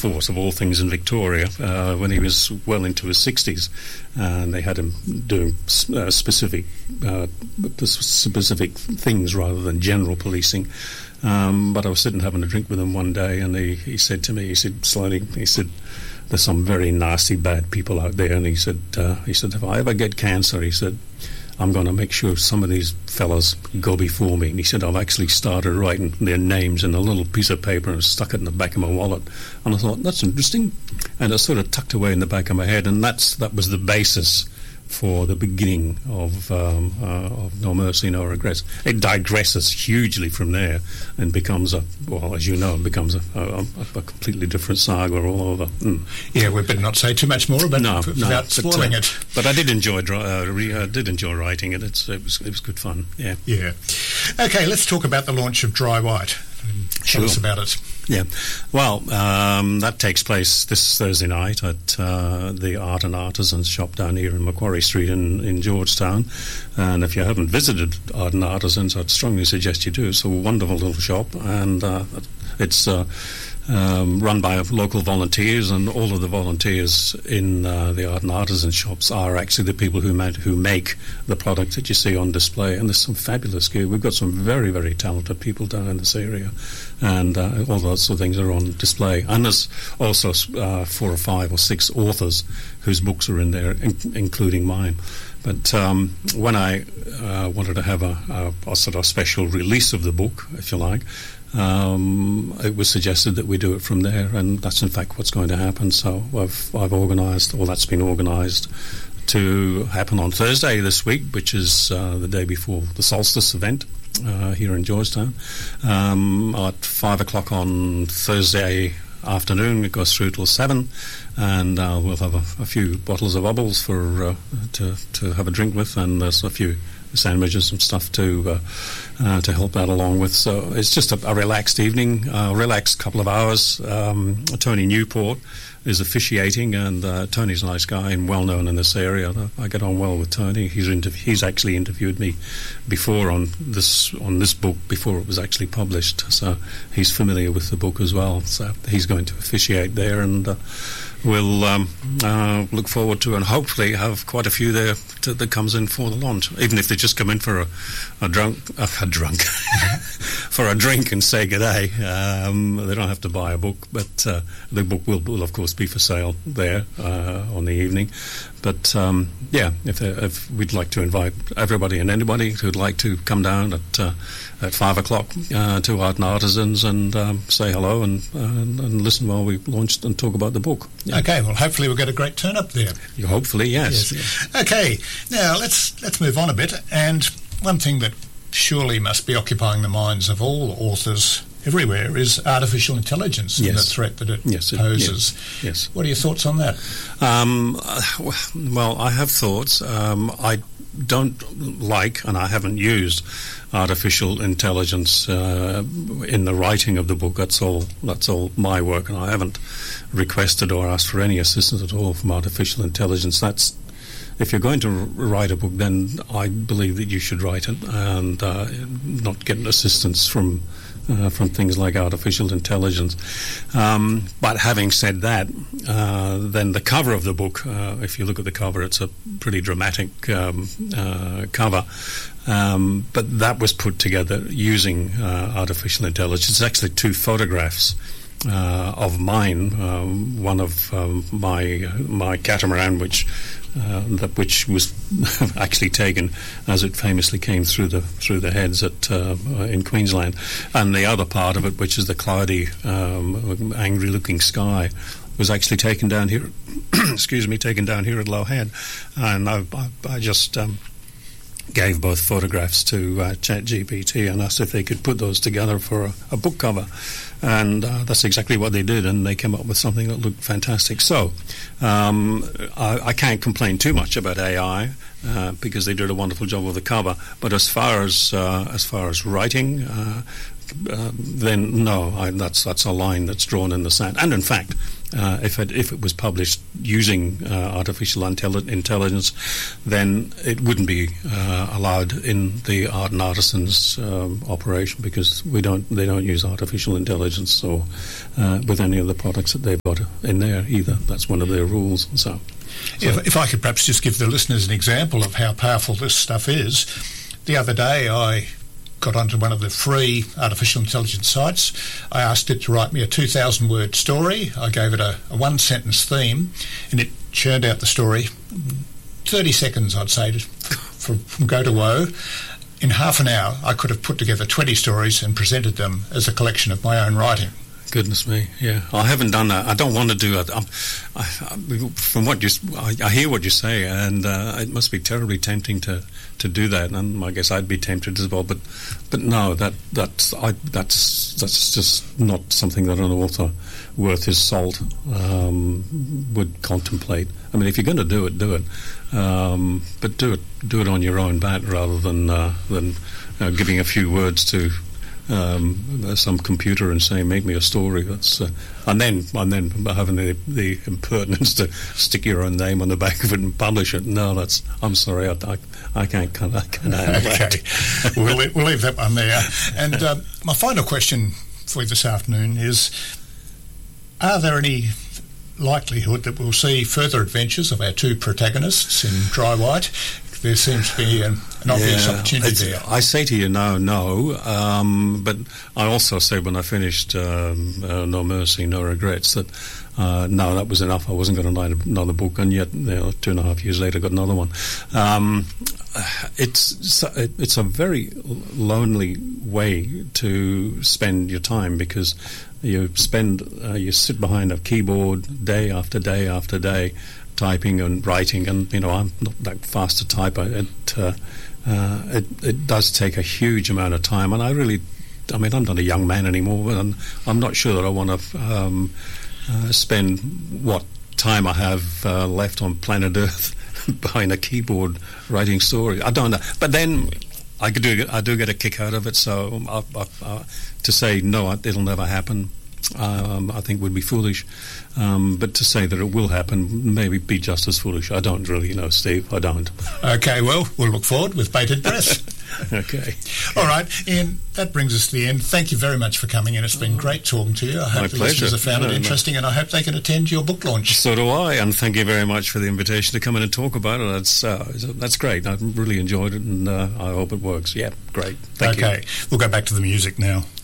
Force, of all things, in Victoria when he was well into his 60s, and they had him doing specific things rather than general policing. But I was sitting having a drink with him one day, and he said to me, he said slowly, he said, "There's some very nasty, bad people out there," and he said, "If I ever get cancer," he said, "I'm going to make sure some of these fellas go before me." And he said, "I've actually started writing their names in a little piece of paper and stuck it in the back of my wallet." And I thought, that's interesting. And I sort of tucked away in the back of my head, and that was the basis for the beginning of No Mercy, No Regrets. It digresses hugely from there and becomes as you know, it becomes a completely different saga all over. Yeah, we better not say too much more about without spoiling it. But I did enjoy writing it. It was good fun. Yeah. Yeah. Okay, let's talk about the launch of Dry White. Tell us about it. Yeah, well, that takes place this Thursday night at the Art and Artisans shop down here in Macquarie Street in Georgetown. And if you haven't visited Art and Artisans, I'd strongly suggest you do. It's a wonderful little shop, and it's run by local volunteers, and all of the volunteers in the Art and Artisans shops are actually the people who make the product that you see on display. And there's some fabulous gear. We've got some very, very talented people down in this area, and all those sort of things are on display. And there's also 4 or 5 or 6 authors whose books are in there, including mine. But when I wanted to have a sort of special release of the book, if you like, it was suggested that we do it from there, and that's in fact what's going to happen. So I've organised, or that's been organised, to happen on Thursday this week, which is the day before the Solstice event here in Georgetown, at 5 o'clock on Thursday afternoon. It goes through till 7, and we'll have a few bottles of bubbles for to have a drink with, and there's a few sandwiches and stuff to help that along with. So it's just a relaxed evening, relaxed couple of hours. Tony Newport is officiating, and Tony's a nice guy and well known in this area. I get on well with Tony. He's actually interviewed me before on this book before it was actually published, so he's familiar with the book as well. So he's going to officiate there, and we'll look forward to and hopefully have quite a few there that comes in for the launch, even if they just come in for a drunk for a drink and say good day. They don't have to buy a book, but the book will of course be for sale there on the evening. But if we'd like to invite everybody and anybody who'd like to come down at 5 o'clock to Art and Artisans and say hello and listen while we launch and talk about the book. Yeah. Okay, well, hopefully we'll get a great turn up there. Hopefully, yes. Okay, now let's move on a bit. And one thing that surely must be occupying the minds of all authors everywhere is artificial intelligence and the threat that it poses. Yes. What are your thoughts on that? Well, I have thoughts. I don't like, and I haven't used artificial intelligence in the writing of the book. That's all my work, and I haven't requested or asked for any assistance at all from artificial intelligence. If you're going to write a book, then I believe that you should write it and not get assistance from things like artificial intelligence. But having said that, then the cover of the book, if you look at the cover, it's a pretty dramatic cover. But that was put together using artificial intelligence. It's actually 2 photographs of mine, one of my catamaran, which was actually taken as it famously came through the heads in Queensland, and the other part of it, which is the cloudy, angry-looking sky, was actually taken down here. Taken down here at Low Head, and I just gave both photographs to ChatGPT and asked if they could put those together for a book cover, and that's exactly what they did, and they came up with something that looked fantastic. So I can't complain too much about AI because they did a wonderful job with the cover, but as far as writing, then no, that's a line that's drawn in the sand. And in fact, if it was published using artificial intelligence, then it wouldn't be allowed in the Art and Artisans operation, because they don't use artificial intelligence or with any of the products that they've got in there either. That's one of their rules. So if I could perhaps just give the listeners an example of how powerful this stuff is. The other day I got onto one of the free artificial intelligence sites. I asked it to write me a 2,000-word story. I gave it a one-sentence theme, and it churned out the story. 30 seconds, I'd say, from go to woe. In half an hour, I could have put together 20 stories and presented them as a collection of my own writing. Goodness me, yeah. I haven't done that. I don't want to do it. From what I hear what you say, and it must be terribly tempting to do that. And I guess I'd be tempted as well. But no, that's just not something that an author worth his salt would contemplate. I mean, if you're going to do it, do it. But do it on your own bat rather than giving a few words to some computer and saying, make me a story. That's and then having the impertinence to stick your own name on the back of it and publish it. No, I'm sorry, I can't handle that. We'll leave that one there. And my final question for you this afternoon is: are there any likelihood that we'll see further adventures of our two protagonists in Dry White? There seems to be an obvious opportunity there. I say to you no, but I also said when I finished No Mercy, No Regrets that no, that was enough. I wasn't going to write another book, and yet 2.5 years later I got another one. It's a very lonely way to spend your time, because you sit behind a keyboard day after day after day, typing and writing, and I'm not that fast to type. It does take a huge amount of time, and I'm not a young man anymore, and I'm not sure that I want to spend what time I have left on planet Earth behind a keyboard writing stories. I don't know, but then I do get a kick out of it. So to say no, it'll never happen, I think would be foolish. But to say that it will happen, maybe be just as foolish. I don't really know, Steve. I don't. Okay, well, we'll look forward with bated breath. Okay. All right, Ian, that brings us to the end. Thank you very much for coming in. It's been great talking to you. I hope the listeners have found it interesting, and I hope they can attend your book launch. So do I, and thank you very much for the invitation to come in and talk about it. That's great. I really enjoyed it, and I hope it works. Yeah, great. Thank you. Okay, we'll go back to the music now.